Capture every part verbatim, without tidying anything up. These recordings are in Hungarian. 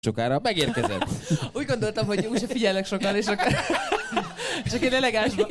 sokára megérkezett. Úgy gondoltam, hogy úgyse figyelnek sokan, és akkor... Csak én elegánsban.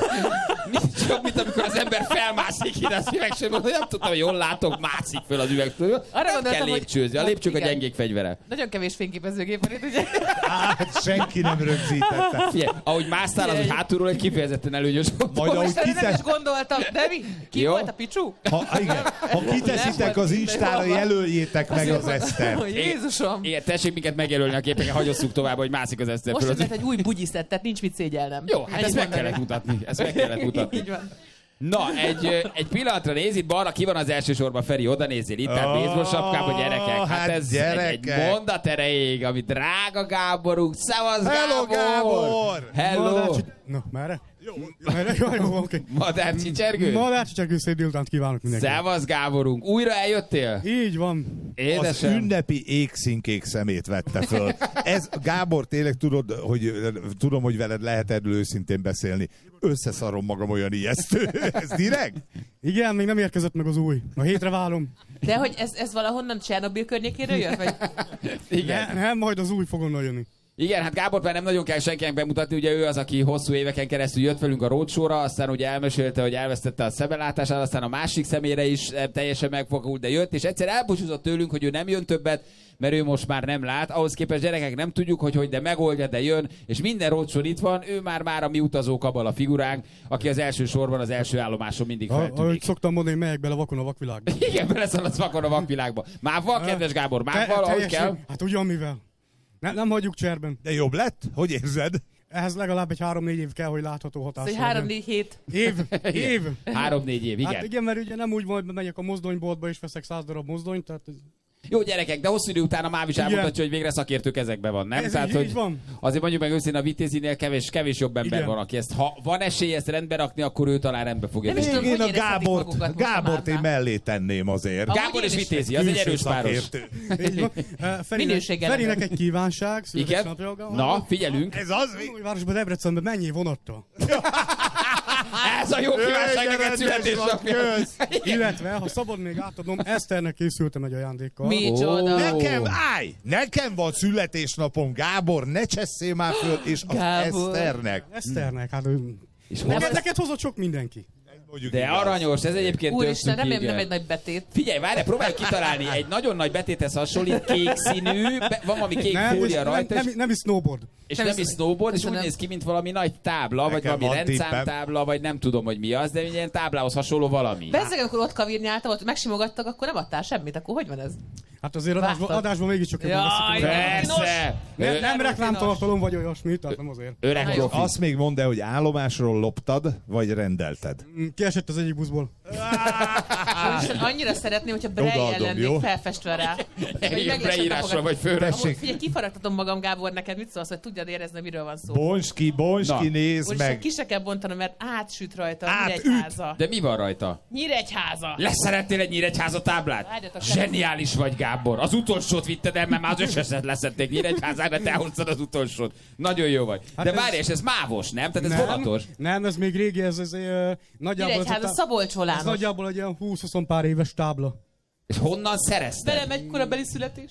Nincs jobb, mint amikor az ember felmászik ide az üvegsőből, hogy nem tudtam, hogy jól látok, mászik föl az üvegtől. Arra nem kell lépcsőzni, a lépcsők a gyengék fegyvere. Nagyon kevés fényképezőgép van itt, ugye? Hát senki nem rögzítette. Figyelj, ahogy másztál, az, hogy hátulról egy kifejezetten előnyös volt. Majd ahogy Most nem is kitesz... gondoltam, de mi? Ki Jó. volt a picsú? Ha, igen, ha kiteszitek az Instára, jelöljétek meg az Esztert. Jézusom! Igen, tessék minket megjelölni a képeken, hagyosszuk tovább, hogy mászik az Eszter Most föl. lett egy új bugyiszett, tehát nincs mit szégyelnem. Jó, hát ezt meg kellett mutatni. Ezt meg kellett mutatni. Így van. Na, egy, egy pillanatra néz, itt balra ki van az elsősorban, Feri, oda nézzél, itt áll Oh, baseball sapkában, gyerekek. Hát, hát ez gyerekek. egy mondat erejéig, ami drága Gáborunk. Szevasz, Hello, Gábor! Gábor! Hello! Madárcsi... Na, merre? Jó. Merre? Jó, jó, oké. Madár Csicsergő? Madárcsi Csicsergő, szép délutánt kívánok mindenkinek. Szevasz, Gáborunk. Újra eljöttél? Így van. Az Édesem. ünnepi égszínkék szemét vette föl. Ez, Gábor, tényleg tudod, hogy tudom, hogy veled lehet erről őszintén beszélni. Összeszarom magam, olyan ijesztő. Ez direkt? Igen, még nem érkezett meg az új. A hétre várom. De hogy ez, ez valahonnan Csernobil környékéről jött? Vagy... Igen. Ne, nem, majd az új fog onnan jönni. Igen, hát Gábor már nem nagyon kell senkinek bemutatni, ugye ő az, aki hosszú éveken keresztül jött velünk a roadshow-ra, aztán ugye elmesélte, hogy elvesztette a szemelátását, aztán a másik szemére is teljesen megfogult, de jött, és egyszer elbúcsúzott tőlünk, hogy ő nem jön többet, mert ő most már nem lát. Ahhoz képest gyerekek nem tudjuk, hogy hogy, de megoldja, de jön, és minden roadshow itt van, ő már már a mi utazó kabala figuránk, aki az első sorban, az első állomáson mindig Ha, ahogy feltűnik. szoktam mondani, megyek bele vakon a vakvilágba. Igen, beleszaladsz vakon a vakvilágba. Mávval, kedves Gábor, mávval, ahogy teljesen- kell. Hát ugyan mivel. Ne, nem hagyjuk cserben. De jobb lett? Hogy érzed? Ehhez legalább egy három-négy év kell, hogy látható hatás. Szóval három-négy hét. Év, év. Három-négy év, igen. Hát igen, mert ugye nem úgy van, hogy megyek a mozdonyboltba és veszek száz darab mozdonyt, tehát ez... Jó gyerekek, de hosszú idő után a Máv is Igen. elmutatja, hogy végre szakértő kezekben van, nem? Ez Tehát, így- hogy így van. azért mondjuk meg őszintén a Vitézinél kevés, kevés jobb ember Igen. van, aki ezt, ha van esély ezt rendbe rakni, akkor ő talán rendbe fogja Nem is rakni. tudom, Én hogy a érezhetik Gábort, magukat most a Gábort én Mávnál. mellé tenném azért. Amúgy Gábor én és is. Vitézi, az egy Külső erős páros. szakértő. Így van. Eh, Ferinek, Minőséggel Ferinek nem. egy kívánság. Igen? születésnapja. Na, figyelünk. Ez az? Városban, Debrecenben mennyi vonattal? Ez a jó kívánság neked születésnapja. Illetve, ha szabad még átadnom, Eszternek készültem egy ajándékkal. Micsoda. Nekem, állj! Nekem van születésnapom, Gábor, ne csesszél már föl, és az Gábor. Eszternek. Eszternek, hát ő... És Nem, Neked, az- neked hozott sok mindenki. Mondjuk de igaz. aranyos, ez egyébként Úristen, tök remélem cuki, nem egy igen. nagy betét. Figyelj, várj, próbálj kitalálni. Egy nagyon nagy betéthez hasonlít, kék színű, be, van valami kék Nem, és fólia nem, rajta, nem, és, nem is snowboard. és nem nem is is- snowboard, és úgy köszönöm. néz ki, mint valami nagy tábla, vagy Nekem valami van tippem. rendszámtábla, vagy nem tudom, hogy mi az, de ilyen táblához hasonló valami. Bezzeg, amikor ott kavírnyáltam, ott megsimogattak, akkor nem adtál semmit, akkor hogy van ez? Hát azért adásban, Vágtad. adásban mégiscsak jobban Jaj, veszik. Persze! Nem, Ö- nem reklámtartalom vagy olyasmi, tehát nem azért. Öreg Na jó. profi. Azt még mondd el, hogy állomásról loptad, vagy rendelted. Mm, Kiesett az egyik buszból. Úristen, annyira szeretném, hogyha Brej Odaadom, lennék jó? felfestve rá. Igen, leírásra vagy fölre. Amúgy, figyelj, kifaragtatom magam, Gábor, neked mit szólsz, hogy tudjad érezni, miről van szó. Bonski, Bonski, Na. nézd Úristen, meg. ki se kell bontanom, mert átsüt rajta a Átüt. Nyíregyháza. De mi van rajta? Nyíregyháza! Leszerettél egy Nyíregyháza táblát? Várjatok, Zseniális vagy, Gábor. Az utolsót vitted el, mert már az összeset leszették Nyíregyházán, de te hoztad az utolsót. Nagyon jó vagy. Hát De ez- várj, és ez mávos, nem? Tehát ez vonatos. nem, ez még régi, ez, ez, ez nagyjából, ez, Nyíregyháza, a, Szabolcs ez Volános. nagyjából egy ilyen húsz-húsz pár éves tábla. És honnan szerezted? Velem egy korabeli születés.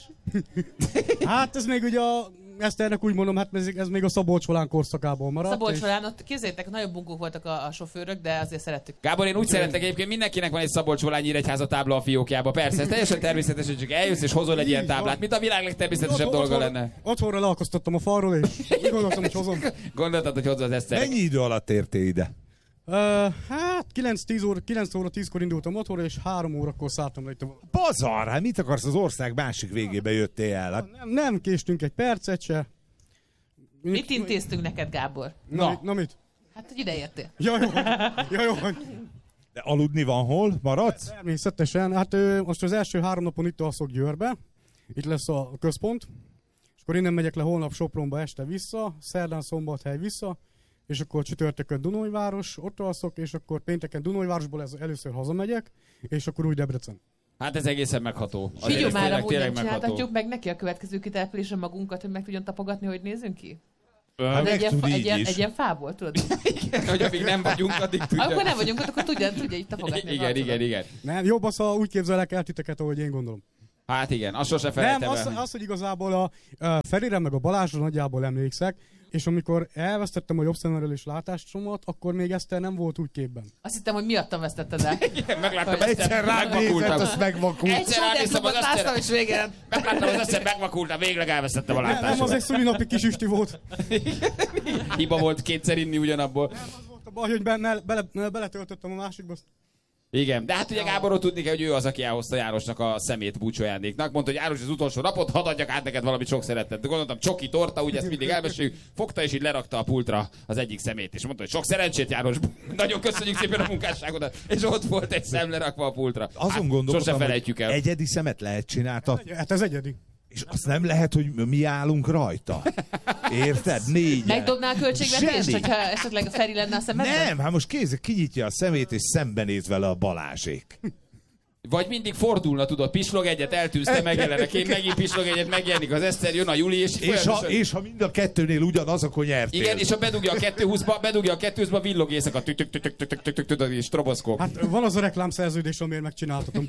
Hát ez még ugye a Eszternek úgy mondom, hát ez, ez még a Szabolcs Volán korszakából maradt. Szabolcs és- Volán, ott képzeljétek, nagyon bunkók voltak a, a sofőrök, de azért szerettük. Gábor, én úgy szeretek egyébként, mindenkinek van egy Szabolcs-Volán Nyíregyháza tábla a fiókjába. Persze, ez teljesen természetes, hogy csak eljössz és hozol egy ilyen táblát, mint a világ legtermészetesebb Otthon- dolga otthon- lenne. Otthonra leakasztottam a falról, és úgy gondoltam, hogy hozom. Gondoltad, hogy hozza az Eszternek. Mennyi idő alatt értél ide? Uh, hát kilenc óra, kilenc óra tízkor indultam otthonra, és három órakor szálltam le itt a... Bazar, hát mit akarsz, az ország másik végébe jöttél el? Hát Nem, nem késtünk egy percet se. Mit intéztünk neked, Gábor? Na, Na. mit, na mit? Hát, hogy ide értél. Ja, jó. Ja, jó. de aludni van hol? Maradsz? Természetesen. Hát ö, most az első három napon itt alszok Győrbe. Itt lesz a központ. És akkor innen megyek le holnap Sopronba este vissza, szerdán Szombathely vissza, és akkor csütörtökön Dunajváros, ott alszok, és akkor pénteken Dunajvárosból ez először hazamegyek, és akkor úgy Debrecen. Hát ez egészen megható. Az Figyelj egész már, tényleg- amúgy tényleg nem megható. csináltatjuk meg neki a következő kitelepülésen magunkat, hogy meg tudjon tapogatni, hogy nézünk ki? Hát De egy, meg ilyen, tud fa, egy, így ilyen, is. egy ilyen fából, tudod? Hogy amíg nem vagyunk, addig tudja. Akkor nem vagyunk ott, akkor tudja, tudja így tapogatni. az Igen, igen, arcodat. igen. Nem, jobb az, ha úgy képzelek el titeket, ahogy én gondolom. Hát igen, azt sose Nem, felejtem az, el. az, hogy igazából a, a Ferire meg a Balázsra nagyjából emlékszek, és amikor elvesztettem a jobb szememről is látásomat, akkor még Eszter nem volt úgy képben. Azt hittem, hogy miattam vesztetted el. Igen, megláttam, Hogy- Egyszer ránézett, azt megvakult. Egyszer ránéztem az Láttam, Eszterre, és végén. megláttam az Eszterre, megvakultam, végleg elvesztettem a Nem, nem, az látásomat. egy szülinapi kis üsti volt. Hiba volt kétszer inni ugyanabból. Az volt a baj, hogy benne, bele, beletöltöttem a másikba. Igen, de hát ugye Gáborról tudni kell, hogy ő az, aki elhozta Jánosnak a szemét búcsójándéknak. Mondta, hogy János az utolsó napot, hadd adjak át neked valamit sok szeretet. De gondoltam, csoki torta, ugye ezt mindig elmeséljük. Fogta és így lerakta a pultra az egyik szemét. És mondta, hogy sok szerencsét, János. Nagyon köszönjük szépen a munkásságodat. És ott volt egy szem lerakva a pultra. Azon Hát, gondolkodtam, sose felejtjük hogy el. egyedi szemet lehet csináltatni, Hát ez egyedi. és azt nem lehet, hogy mi állunk rajta. Érted? Négyen. Megdobnál a költségvetést, Zseni. hogyha esetleg a Feri lenne a szemedben? Nem, hát most kézzel kinyitja a szemét, és szembenéz vele a Balázsék. Vagy mindig fordulna, tudod, pislog egyet, eltűzte, megjelenek, én megint pislog egyet, megjelenik az Eszter, jön a Juli, és, És ha, folyamatosan- és ha mind a kettőnél ugyanaz, akkor nyertél. Igen, és ha bedugja a kettő húszba, bedugja a kettő húszba, villog éjszaka, tük tük tük tük tük tük tük tük és stroboszkóp. Hát van az a reklámszerződés, amiért megcsináltatom.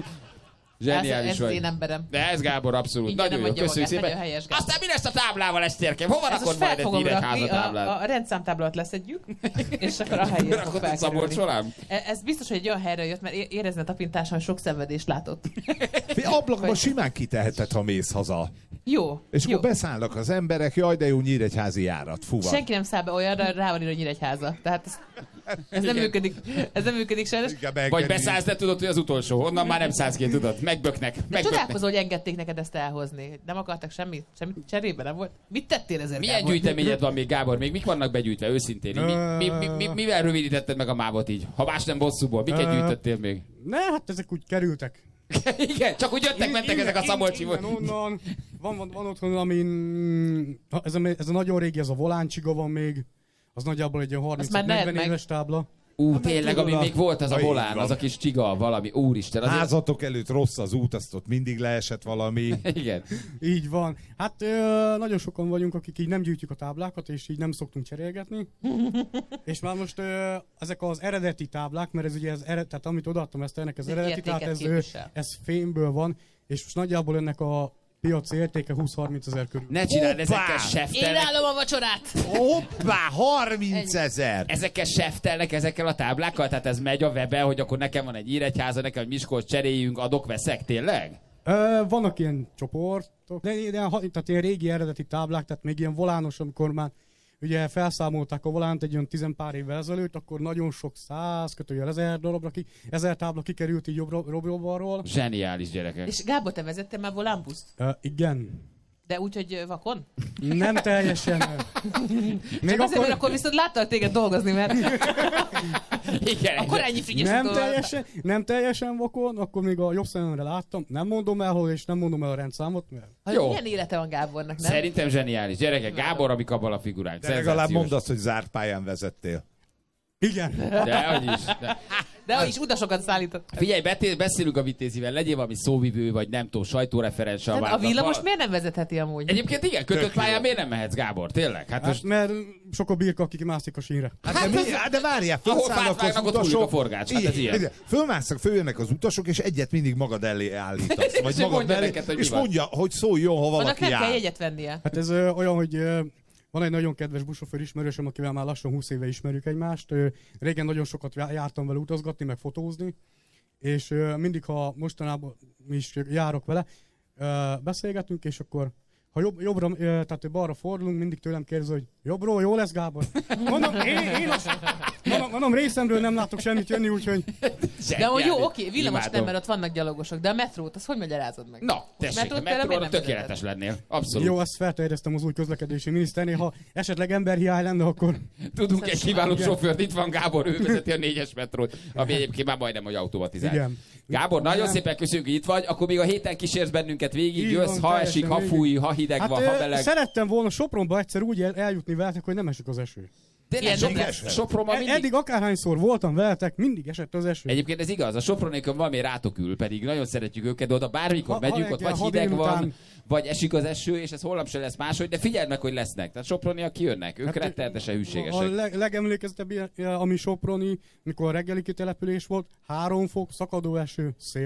Zseniális ez, ez vagy. én emberem. De ez Gábor abszolút. Ingyen Nagyon nem jó, adja köszönjük magát, szépen. nagyon helyes, Gábor. Aztán mi lesz a táblával, Eszterkem? Hova Ez rakod most majd fel egy fogom hírek rakni, a, házatáblát? a, a rendszámtáblát leszedjük, és akkor a helyére fog Rakod a Szabolcs felkerülni. során? E- Ez biztos, hogy egy olyan helyre jött, mert é- érezni a tapintáson, hogy sok szenvedést látott. Fi, ablakban simán kiteheted, ha mész haza. Jó, És jó. akkor beszállnak az emberek, jaj, de jó Nyíregyházi járat, fuva. Senki nem száll be olyanra, rá van írva, hogy Nyíregyháza. Tehát ez, ez nem Igen. működik. Ez nem működik sajnos. Inkább Vagy engedni. beszállsz, de tudod, hogy az utolsó. Onnan már nem szállsz ki, tudod. Megböknek. De Megböknek. csodálkozol, hogy engedték neked ezt elhozni. Nem akartak semmi, semmi cserébe, nem volt? Mit tettél ezért, Milyen Gábor? gyűjteményed van még, Gábor? Még mik vannak begyűjtve, őszintén? Mi, mi, mi, mi, mivel rövidítetted meg a mávot így? Ha más nem bosszúból, miket Ö, gyűjtöttél még? Ne, hát ezek úgy kerültek. Igen, csak úgy jöttek, mentek Innen- ezek a Szabolcsi innen, onnan. Van, van, van otthon, amin... Ez a, ez a nagyon régi, ez a Voláncsiga van még. Az nagyjából egy ilyen már harminc-negyven lehet meg. éves tábla. Ú, tényleg, ami tudod, még volt, az a ha így volán, van. az a kis csiga, valami, úristen. Azért... Házatok előtt rossz az út, azt ott mindig leesett valami. Igen. Így van. Hát ö, nagyon sokan vagyunk, akik így nem gyűjtjük a táblákat, és így nem szoktunk cserélgetni. És már most ö, ezek az eredeti táblák, mert ez ugye az ered, tehát amit odaadtam ezt ennek az Ez egy eredeti, tehát értéket ez, ö, képvisel. ez fémből van, és most nagyjából ennek a piaci értéke húsz-harminc ezer körül. Ne csináld, Hoppá! ezekkel Én seftelnek. állom a vacsorát! Hoppá, harminc ezer! Ezekkel seftelnek ezekkel a táblákkal? Tehát ez megy a webben, hogy akkor nekem van egy Nyíregyháza, nekem egy Miskolc, cseréljünk, adok, veszek, tényleg? Ö, vannak ilyen csoportok, de, de ha- tehát ilyen régi eredeti táblák, tehát még ilyen volános, amikor már ugye felszámolták a volánt egy olyan tizenpár évvel ezelőtt, akkor nagyon sok száz, kötőjel ezer darabra, ki, ezer tábla kikerült így jobbról-balról. Zseniális gyerekek. És Gábor, te vezettél már volánbuszt? Uh, igen. De úgy, hogy ö, vakon? Nem teljesen. Még Csak azért, akkor, mert akkor viszont láttalak téged dolgozni, mert Igen, akkor ennyi frigyes nem teljesen, nem teljesen vakon, akkor még a jobb szememre láttam. Nem mondom el, hol, és nem mondom el a rendszámot, mert Jó. Milyen élete van Gábornak, nem? Szerintem zseniális. Gyerekek, Gábor, amik abban a figuránk. De legalább Szenzációs. mondd azt, hogy zárt pályán vezettél. igen. De, hogy is. De. De hogy is utasokat szállított. Figyelj, beté- beszélünk a Vitézivel, legyél valami szóvivő, vagy nem tudom, sajtóreferens. Tehát a várnak. villamos Val- miért nem vezetheti amúgy? Egyébként igen, kötött Tök jó. pályán miért nem mehetsz, Gábor? Tényleg? Hát Hát, most mert sok a birka, akik mászik a sínre. Hát, de, mi, hát de várjál, Ahol felszállnak fát vágnak, az ott utasok. hullik a forgács. Hát ez Igen, ilyen. igen. Fölmásznak, följönnek az utasok, és egyet mindig magad elé állítasz. Vagy És magad mondja mellé, neked, hogy mi és van. mondja, hogy szóljon, ha Annak valaki nem kell jár. jegyet vennie. Hát ez ö, olyan, hogy ö, van egy nagyon kedves buszsofőr ismerősöm, akivel már lassan húsz éve ismerjük egymást. Ö, régen nagyon sokat já- jártam vele utazgatni, meg fotózni, és ö, mindig, ha mostanában is járok vele, ö, beszélgetünk, és akkor ha jobb, jobbra, ö, tehát balra fordulunk, mindig tőlem kérdezi, hogy jobbról, jó lesz, Gábor? Mondom, én, én azt, mondom, mondom, részemről nem látok semmit jönni, úgyhogy De amúgy jó, Zseniális. oké, villamos Imádom. nem, mert ott vannak gyalogosok, de a metrót, azt hogy magyarázod meg? Na, tessék, a Metrót például metróra miért nem tökéletes lennél. Abszolút. jó, ezt felterjesztem az új közlekedési miniszternél, ha esetleg emberhiány lenne, akkor Tudunk egy kiváló Igen. sofőrt, itt van Gábor, ő vezeti a négyes metrót, ami egyébként már majdnem, hogy automatizált. igen. Gábor, nagyon Nem. szépen köszönjük, hogy itt vagy, akkor még a héten kísérsz bennünket végig, Így jössz, van, ha teljesen esik, ha végig. fúj, ha hideg Hát van, ha ö, meleg. szerettem volna Sopronba egyszer úgy el, eljutni veletek, hogy nem esik az eső. Tényleg, Ilyen Sopron- lesz. Sopronban E- mindig... Eddig akárhányszor voltam veletek, mindig esett az eső. Egyébként ez igaz, a Sopronékon valami rátok ül, pedig nagyon szeretjük őket, de oda bármikor Ha- megyünk, ha ott reggel, vagy ha hideg van, délután. vagy esik az eső, és ez holnap se lesz máshogy, de figyeld meg, hogy lesznek. Tehát Soproniak kijönnek, ők hát, rettenetesen A hűségesek. leg, legemlékezetebb, ilyen, ami Soproni, mikor a reggeli kitelepülés volt, három fok, szakadó eső, szél.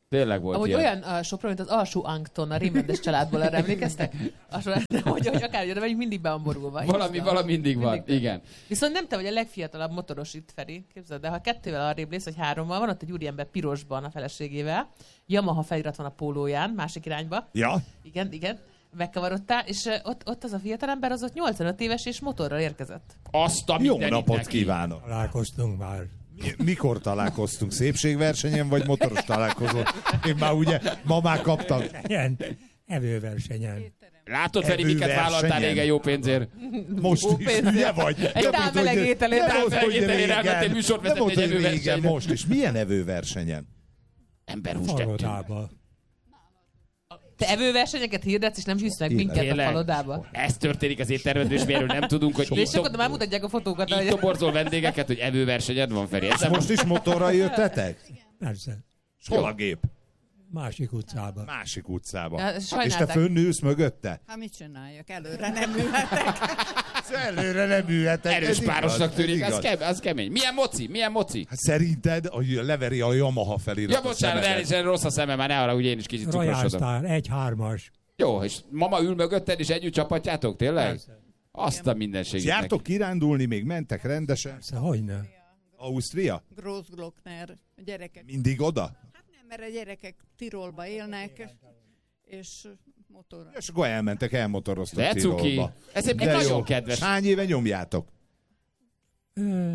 Tényleg volt Ahogy ilyen. olyan a Sopron, mint az alsó Angton, a Rémrendes családból, arra emlékeztek? Alsó, hogy, hogy akár jön, vagy mindig beamborulva. Valami, valami mindig van, mindig igen. Viszont nem te vagy a legfiatalabb motoros itt, Feri, képzeld, de ha kettővel arrébb lész, vagy hárommal, van ott egy úriember pirosban a feleségével, Yamaha felirat van a pólóján, másik irányba. Ja? Igen, igen. Megkavarodtál, és ott, ott az a fiatalember az ott nyolcvanöt éves, és motorral érkezett. Azt a Jó mindenit napot neki. kívánok! Találkoztunk már. Mi- Mikor találkoztunk? Szépségversenyen vagy motoros találkozón? Én már ugye, ma már kaptam. Ilyen evőversenyen. Látod, Feri, miket Evőversenyen. vállaltál régen jó pénzért? Most Ó, is, pénzért. ugye vagy? Egy Nem tál mondta, hogy- meleg ételét, nem tál mondta, meleg hogy ételére régen. elmentél műsort Nem vezetni mondta, egy hogy régen, evőversenyen. most is. Milyen evőversenyen? Emberhús tettünk. Falodába. Te evőversenyeket hirdetsz, és nem hűsz meg minket a Tényleg? falodába. Ez történik az éttermedben, és mi erről nem tudunk, hogy És itt, akkor már mutatják a fotókat. itt Hogy... toborzol vendégeket, hogy evőversenyed van, Feri. Ez Most is motorral jöttetek? Persze. És hol a gép? Másik utcába. Másik utcába. Ja, És te sajnálták. fönnülsz mögötte? Hát mit csináljak? Előre nem ülhetek. Előre nem ülhetek. erős ez igaz, párosnak ez tűnik, az, igaz. ke- az kemény. Milyen moci? Milyen moci? Hát szerinted, hogy leveri a Yamaha felirat Ja, a bocsánat, szemedet? elég rossz a szemem, már ne arra, ugye én is kicsit Royal cukrosodom. Star, egy hármas. Jó, és mama ül mögötted, és együtt csapatjátok, tényleg? Persze. Azt a mindenségét neki. Jártok kirándulni, még mentek rendesen? Persze, hogyne. Ausztria? Großglockner. A gyerekek. Mindig oda? Hát nem, mert a gyerekek Tirolba élnek, és motorra. És akkor elmentek, elmotoroztak De cuki. Tirolba. Ez egy De nagyon jó. kedves. Hány éve nyomjátok? Ö,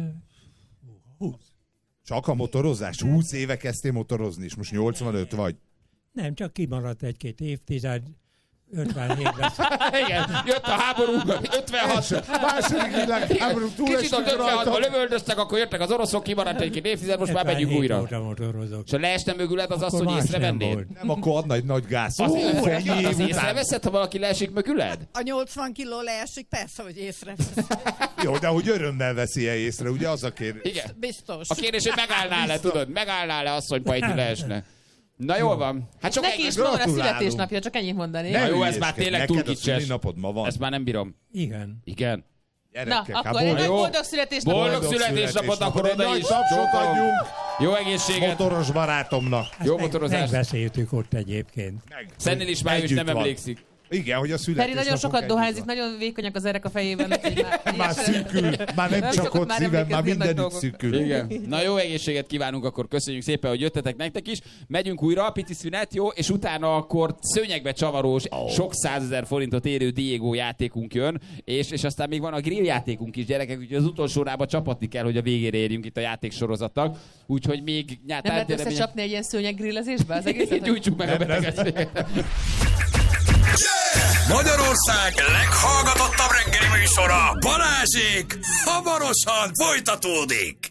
Csak a motorozás? húsz éve kezdtél motorozni, és most nyolcvanöt vagy. nem, csak kimaradt egy-két évtized. ötvenhétben. Igen, jött a háború, ötvenhat. Második világháború Kicsit túlestek ott ötvenhatban rajta. lövöldöztek, akkor jöttek az oroszok, kimaradt egy-két évtized, most már megyünk újra. óta motorozok. És ha leesne mögüled, az azt, Akkor hogy más nem észrevennéd? volt. Nem, akkor adna egy nagy gáz. Az, Ó, az, ennyi év az után. észreveszed, ha valaki leesik mögüled? A nyolcvan kiló leesik, persze, hogy észre. Jó, de hogy örömmel veszi -e észre, ugye az a kérdés. Igen. Biztos. A kérdés, hogy megállnál-e, tudod? Megállnál-e asszony, ha itt leesne? Na jól van. Hát csak Neki egy... is ma van a gratulálunk. születésnapja, csak ennyit mondani. Ne Na jó, ez hülyéskedj, már tényleg neked túl a kicses. szülinapod ma van. Ezt már nem bírom. Igen. Igen. Na, Gyerekek, hát akkor egy nagy jó. boldog születésnapot. Boldog születésnapot, akkor egy oda nagy is. tapsot Jó, adjunk Jó egészséget. motoros barátomnak. Jó Meg- motorozást. Megbeszéltük ott egyébként. Meg, Szennél is már ő is együtt nem van. emlékszik. Igen, hogy a Feri születésnapunk nagyon sokat együtt dohányzik, van. nagyon vékonyak az erek a fejében. úgyhogy már, Már szűkül, már nem Nem csak sokat ott már szívem, már emlékezni a nagy mindenütt dolgok. szűkül. Igen. Na jó egészséget kívánunk, akkor köszönjük szépen, hogy jöttetek nektek is. Megyünk újra, pici szünet, jó? És utána akkor szőnyegbe csavarós, sok százezer forintot érő Diego játékunk jön, és, és aztán még van a grill játékunk is, gyerekek, úgyhogy az utolsó órába csapatni kell, hogy a végére érjünk itt a játéksorozatnak. Úgyhogy még nyát Nem lehet összecsapni egy ilyen szőnyeggrillezésbe az egészet? hogy- Gyújtsuk meg a Nem, nem. betegeket. Magyarország leghallgatottabb reggeli műsora, Balázsék hamarosan folytatódik.